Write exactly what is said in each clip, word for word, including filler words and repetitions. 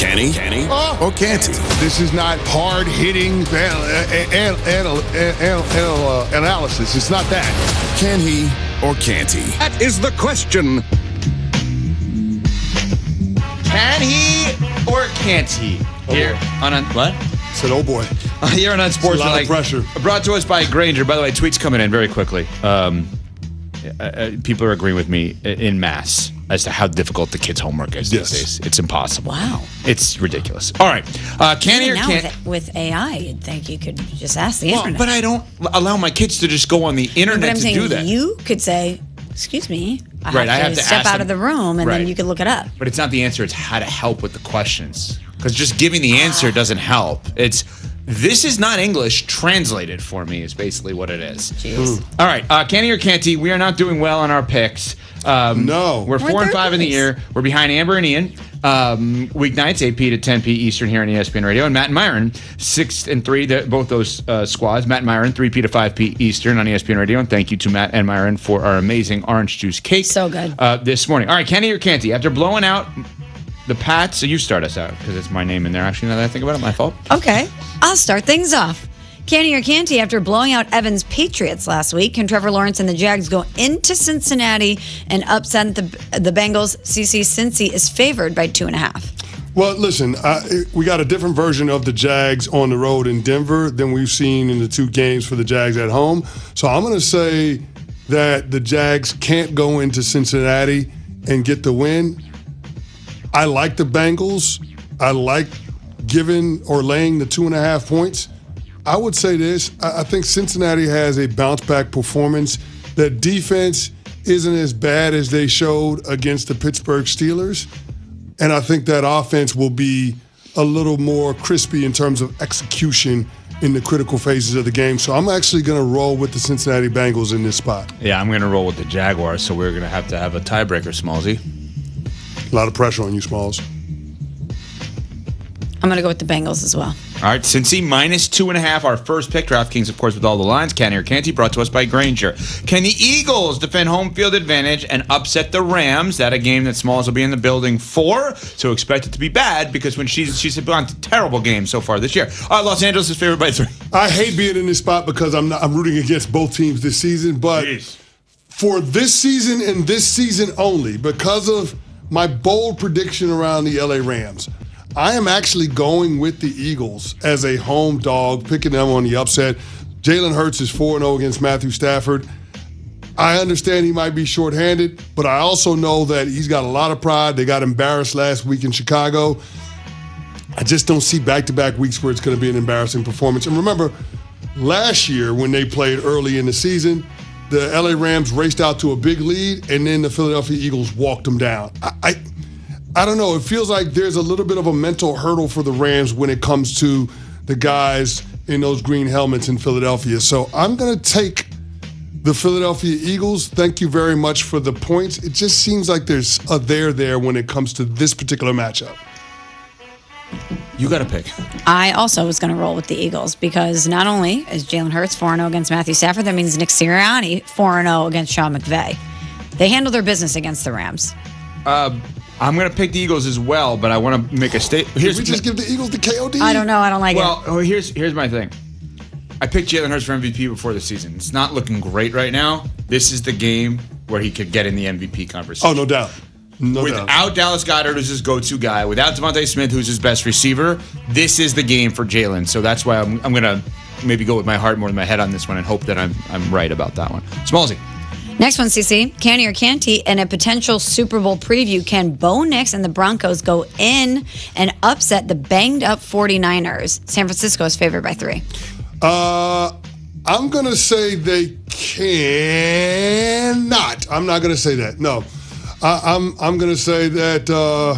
Can he? Can he? Oh. Or can't he? This is not hard-hitting anal- anal- anal- anal- anal- uh, analysis. It's not that. Can he or can't he? That is the question. Can he or can't he? Here on un- what? I said, oh boy. Uh, here on Unsportsmanlike. A lot of pressure. Brought to us by Granger. By the way, tweets coming in very quickly. Um, uh, uh, people are agreeing with me in mass as to how difficult the kids' homework is Yes. these days. It's impossible. Wow. It's ridiculous. All right. Uh, can he or now can't? with, with A I, you'd think you could just ask the Well, internet. but I don't allow my kids to just go on the But internet I'm to saying do that. you could say, excuse me, I Right, I have have to to step ask out them- of the room, and Right. then you could look it up. But it's not the answer. It's how to help with the questions. Because just giving the answer doesn't help. It's this is not English translated for me is basically what it is. Jeez. All right, uh, Canty or Canty, we are not doing well on our picks. Um, No. We're We're four and third five in the place. year. We're behind Amber and Ian. Um, weeknights, eight p to ten p Eastern here on E S P N Radio. And Matt and Myron, six and three, the- both those uh, squads. Matt and Myron, three p to five p Eastern on E S P N Radio. And thank you to Matt and Myron for our amazing orange juice cake. So good. Uh, this morning. All right, Canty or Canty, after blowing out the Pats, so you start us out because it's my name in there. Actually, now that I think about it, my fault. Okay, I'll start things off. Canty or Canty, after blowing out Evans' Patriots last week, can Trevor Lawrence and the Jags go into Cincinnati and upset the the Bengals? C C Cincy is favored by two and a half. Well, listen, uh, we got a different version of the Jags on the road in Denver than we've seen in the two games for the Jags at home. So I'm going to say that the Jags can't go into Cincinnati and get the win. I like the Bengals. I like giving or laying the two and a half points. I would say this. I I think Cincinnati has a bounce-back performance. That defense isn't as bad as they showed against the Pittsburgh Steelers. And I think that offense will be a little more crispy in terms of execution in the critical phases of the game. So I'm actually going to roll with the Cincinnati Bengals in this spot. Yeah, I'm going to roll with the Jaguars, so we're going to have to have a tiebreaker, Smallsy. A lot of pressure on you, Smalls. I'm going to go with the Bengals as well. All right, Cincy minus two and a half. Our first pick, DraftKings, of course, with all the lines. Canty or Canty, brought to us by Granger. Can the Eagles defend home field advantage and upset the Rams? That a game that Smalls will be in the building for. So expect it to be bad because when she's she's gone to terrible games so far this year. All right, Los Angeles is favored by three. I hate being in this spot because I'm not, I'm rooting against both teams this season, but Jeez. for this season and this season only, because of my bold prediction around the L A Rams, I am actually going with the Eagles as a home dog, picking them on the upset. Jalen Hurts is four and oh against Matthew Stafford. I understand he might be shorthanded, but I also know that he's got a lot of pride. They got embarrassed last week in Chicago. I just don't see back-to-back weeks where it's going to be an embarrassing performance. And remember, last year when they played early in the season, the L A Rams raced out to a big lead, and then the Philadelphia Eagles walked them down. I, I I don't know. It feels like there's a little bit of a mental hurdle for the Rams when it comes to the guys in those green helmets in Philadelphia. So I'm going to take the Philadelphia Eagles. Thank you very much for the points. It just seems like there's a there there when it comes to this particular matchup. You got to pick. I also was going to roll with the Eagles because not only is Jalen Hurts four and oh against Matthew Stafford, that means Nick Sirianni four and oh against Sean McVay. They handle their business against the Rams. Uh, I'm going to pick the Eagles as well, but I want to make a statement. Did we just give the Eagles the K O D? I don't know. I don't like Well, it. oh, here's here's my thing. I picked Jalen Hurts for M V P before the season. It's not looking great right now. This is the game where he could get in the M V P conversation. Oh, no doubt. No Without doubt. Dallas Goedert, who's his go-to guy, without Devontae Smith, who's his best receiver, this is the game for Jalen. So that's why I'm, I'm going to maybe go with my heart more than my head on this one and hope that I'm I'm right about that one. Smallsy. Next one, C C. Canty or Canty, in a potential Super Bowl preview, can Bo Nix and the Broncos go in and upset the banged-up 49ers? San Francisco is favored by three. Uh, I'm going to say they cannot. I'm not going to say that. No. I, I'm I'm going to say that. Uh,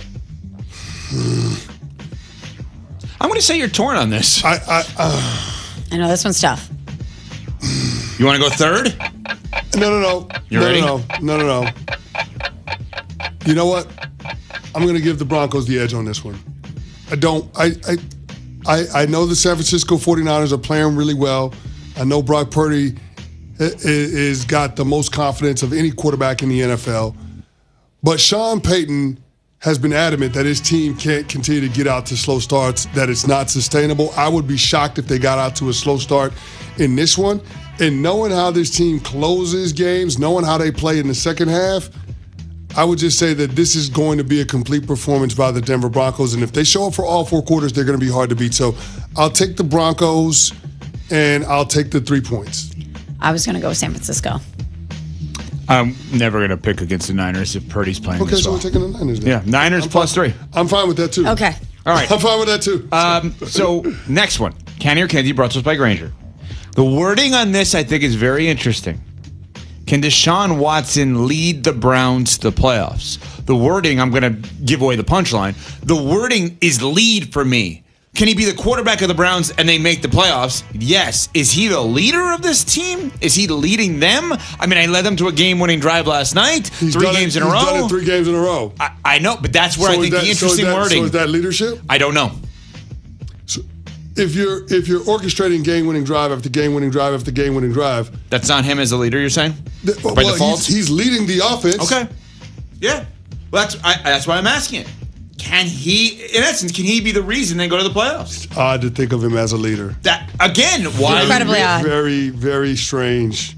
I'm going to say you're torn on this. I I, uh, I know this one's tough. You want to go third? no, no, no. You no, ready? No, no, no, no, no. You know what? I'm going to give the Broncos the edge on this one. I don't. I, I I I know the San Francisco 49ers are playing really well. I know Brock Purdy is got the most confidence of any quarterback in the N F L. But Sean Payton has been adamant that his team can't continue to get out to slow starts, that it's not sustainable. I would be shocked if they got out to a slow start in this one. And knowing how this team closes games, knowing how they play in the second half, I would just say that this is going to be a complete performance by the Denver Broncos. And if they show up for all four quarters, they're going to be hard to beat. So I'll take the Broncos, and I'll take the three points. I was going to go with San Francisco. I'm never going to pick against the Niners if Purdy's playing Okay, this so well. we're taking the Niners then. Yeah, Niners I'm plus fine. three. I'm fine with that too. Okay. All right. I'm fine with that too. Um, so next one, Candy or Candy, brought to us by Granger. The wording on this, I think, is very interesting. Can Deshaun Watson lead the Browns to the playoffs? The wording, I'm going to give away the punchline. The wording is lead for me. Can he be the quarterback of the Browns and they make the playoffs? Yes. Is he the leader of this team? Is he leading them? I mean, I led them to a game-winning drive last night. He's three done games it, in a he's row. Done it three games in a row. I, I know, but that's where So I is think that- the so is interesting that- wording. So is that leadership? I don't know. So if you're if you're orchestrating game-winning drive after game-winning drive after game-winning drive, That's not him as the leader, you're saying? th- By well, default? he's, he's leading the offense. Okay. Yeah. Well, that's I, that's why I'm asking it. Can he, in essence, can he be the reason they go to the playoffs? Odd to think of him as a leader. That again, why? Incredibly very, odd. Very, very strange.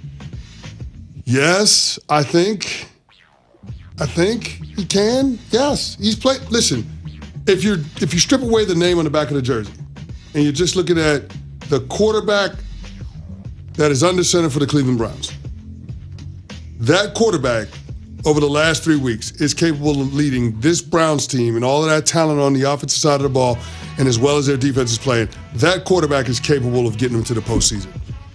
Yes, I think. I think he can. Yes, he's played. Listen, if you're if you strip away the name on the back of the jersey, and you're just looking at the quarterback that is under center for the Cleveland Browns, that quarterback over the last three weeks is capable of leading this Browns team and all of that talent on the offensive side of the ball, and as well as their defense is playing, that quarterback is capable of getting them to the postseason.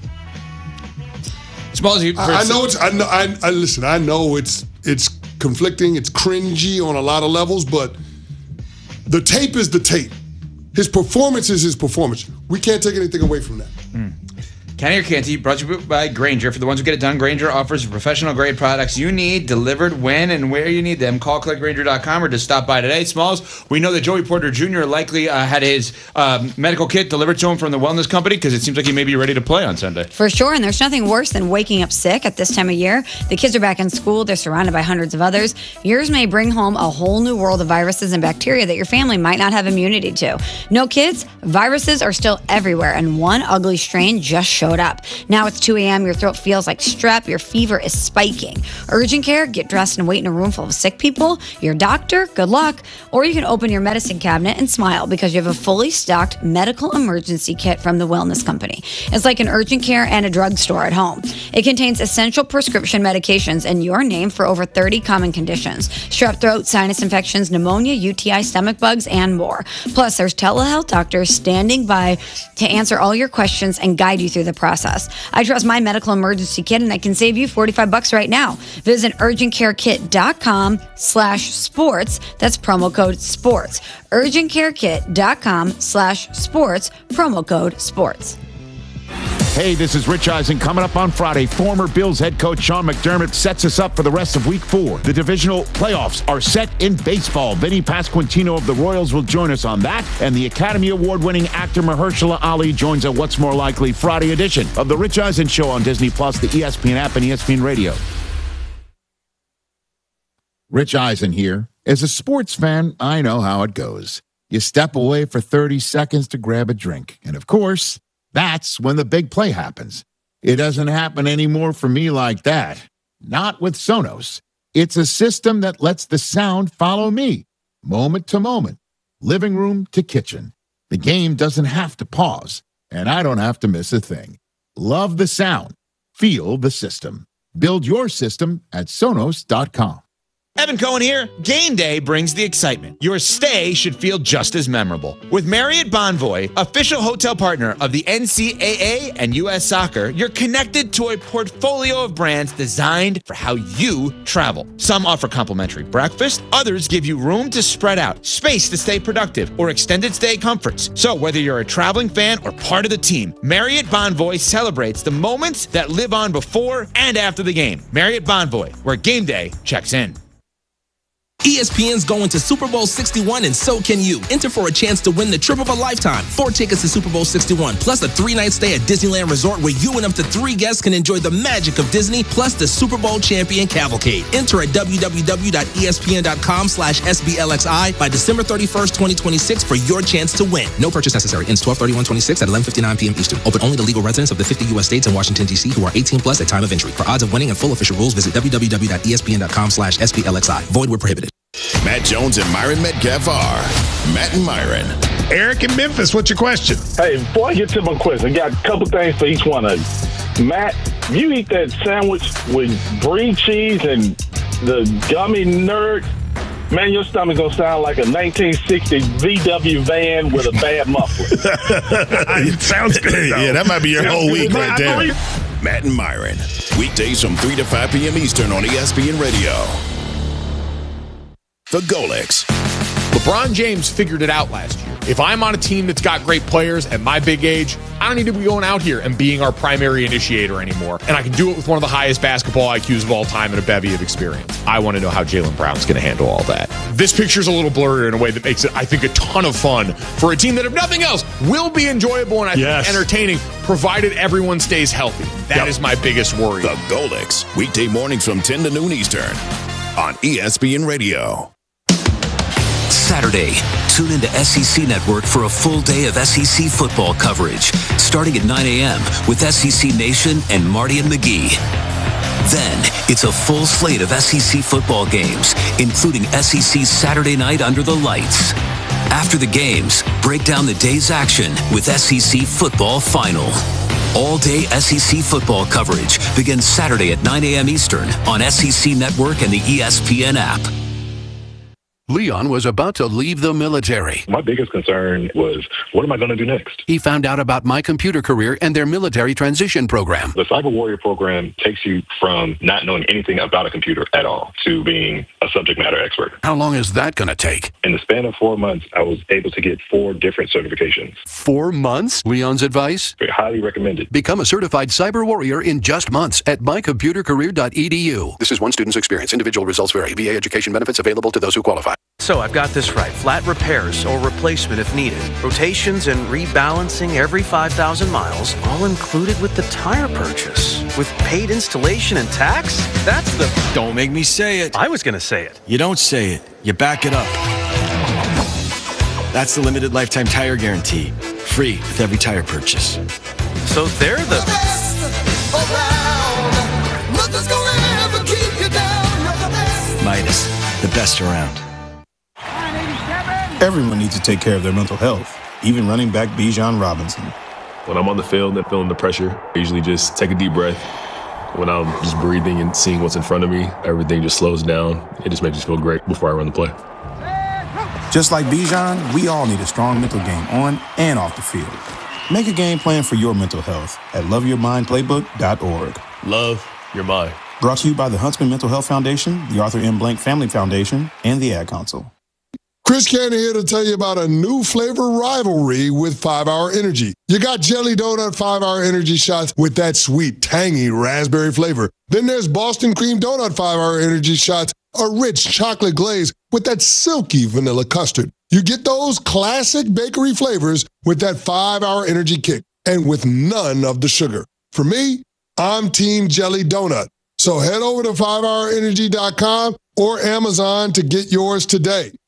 Smalls, you, I, I know it's. I know. I, I listen. I know it's. It's conflicting. It's cringy on a lot of levels, but the tape is the tape. His performance is his performance. We can't take anything away from that. Mm. Candy or Canty, brought to you by Granger. For the ones who get it done, Granger offers professional grade products you need delivered when and where you need them. Call click granger dot com or just stop by today. Smalls, we know that Joey Porter Junior likely uh, had his um, medical kit delivered to him from the wellness company because it seems like he may be ready to play on Sunday. For sure, and there's nothing worse than waking up sick at this time of year. The kids are back in school, they're surrounded by hundreds of others. Yours may bring home a whole new world of viruses and bacteria that your family might not have immunity to. No kids, viruses are still everywhere, and one ugly strain just showed up. Now it's two a.m., your throat feels like strep, your fever is spiking. Urgent care, get dressed and wait in a room full of sick people. Your doctor, good luck. Or you can open your medicine cabinet and smile because you have a fully stocked medical emergency kit from the Wellness Company. It's like an urgent care and a drugstore at home. It contains essential prescription medications in your name for over thirty common conditions: strep throat, sinus infections, pneumonia, U T I, stomach bugs, and more. Plus, there's telehealth doctors standing by to answer all your questions and guide you through the process. I trust my medical emergency kit, and I can save you forty-five bucks right now. Visit urgent care kit dot com slash sports. That's promo code sports. urgent care kit dot com slash sports. Promo code sports. Hey, this is Rich Eisen. Coming up on Friday, former Bills head coach Sean McDermott sets us up for the rest of week four. The divisional playoffs are set in baseball. Vinny Pasquantino of the Royals will join us on that, and the Academy Award-winning actor Mahershala Ali joins a What's More Likely Friday edition of The Rich Eisen Show on Disney Plus, the E S P N app, and E S P N Radio. Rich Eisen here. As a sports fan, I know how it goes. You step away for thirty seconds to grab a drink, and of course, that's when the big play happens. It doesn't happen anymore for me like that. Not with Sonos. It's a system that lets the sound follow me, moment to moment, living room to kitchen. The game doesn't have to pause, and I don't have to miss a thing. Love the sound. Feel the system. Build your system at Sonos dot com. Evan Cohen here. Game day brings the excitement. Your stay should feel just as memorable. With Marriott Bonvoy, official hotel partner of the N C double A and U S Soccer, you're connected to a portfolio of brands designed for how you travel. Some offer complimentary breakfast, others give you room to spread out, space to stay productive, or extended stay comforts. So whether you're a traveling fan or part of the team, Marriott Bonvoy celebrates the moments that live on before and after the game. Marriott Bonvoy, where game day checks in. E S P N's going to Super Bowl sixty-one, and so can you. Enter for a chance to win the trip of a lifetime. Four tickets to Super Bowl sixty-one, plus a three-night stay at Disneyland Resort where you and up to three guests can enjoy the magic of Disney, plus the Super Bowl champion cavalcade. Enter at w w w dot e s p n dot com slash s b l x i by December thirty-first, twenty twenty-six for your chance to win. No purchase necessary. Ends twelve thirty-one twenty-six at eleven fifty-nine p m Eastern. Open only to legal residents of the fifty U S states and Washington, D C who are eighteen plus at time of entry. For odds of winning and full official rules, visit w w w dot e s p n dot com slash s b l x i. Void where prohibited. Matt Jones and Myron Metcalf are Matt and Myron. Eric in Memphis, what's your question? Hey, before I get to my question, I got a couple things for each one of you. Matt, you eat that sandwich with brie cheese and the gummy nerd, man, your stomach's going to sound like a nineteen sixties V W van with a bad muffler. It sounds good, though. Yeah, that might be your whole week right there. Matt and Myron, weekdays from three to five p m Eastern on E S P N Radio. The Golics. LeBron James figured it out last year. If I'm on a team that's got great players at my big age, I don't need to be going out here and being our primary initiator anymore. And I can do it with one of the highest basketball I Qs of all time and a bevy of experience. I want to know how Jaylen Brown's going to handle all that. This picture's a little blurry in a way that makes it, I think, a ton of fun for a team that, if nothing else, will be enjoyable and I Yes. think entertaining, provided everyone stays healthy. That Yep. is my biggest worry. The Golics, weekday mornings from ten to noon Eastern on E S P N Radio. Saturday, tune into S E C Network for a full day of S E C football coverage, starting at nine a m with S E C Nation and Marty and McGee. Then, it's a full slate of S E C football games, including S E C Saturday Night Under the Lights. After the games, break down the day's action with S E C Football Final. All-day S E C football coverage begins Saturday at nine a m Eastern on S E C Network and the E S P N app. Leon was about to leave the military. My biggest concern was, what am I going to do next? He found out about My Computer Career and their military transition program. The Cyber Warrior program takes you from not knowing anything about a computer at all to being a subject matter expert. How long is that going to take? In the span of four months, I was able to get four different certifications. Four months? Leon's advice? Very highly recommended. Become a certified cyber warrior in just months at my computer career dot e d u. This is one student's experience. Individual results vary. V A education benefits available to those who qualify. So I've got this right. Flat repairs or replacement if needed. Rotations and rebalancing every five thousand miles, all included with the tire purchase. With paid installation and tax? That's the... Don't make me say it. I was going to say it. You don't say it. You back it up. That's the limited lifetime tire guarantee. Free with every tire purchase. So they're the... Midas, the best around. Everyone needs to take care of their mental health, even running back Bijan Robinson. When I'm on the field and feeling the pressure, I usually just take a deep breath. When I'm just breathing and seeing what's in front of me, everything just slows down. It just makes me feel great before I run the play. Just like Bijan, we all need a strong mental game on and off the field. Make a game plan for your mental health at love your mind playbook dot org. Love your mind. Brought to you by the Huntsman Mental Health Foundation, the Arthur M. Blank Family Foundation, and the Ad Council. Chris Cannon here to tell you about a new flavor rivalry with five hour Energy. You got Jelly Donut five hour Energy shots with that sweet, tangy raspberry flavor. Then there's Boston Cream Donut five hour Energy shots, a rich chocolate glaze with that silky vanilla custard. You get those classic bakery flavors with that five hour Energy kick and with none of the sugar. For me, I'm Team Jelly Donut. So head over to five hour energy dot com or Amazon to get yours today.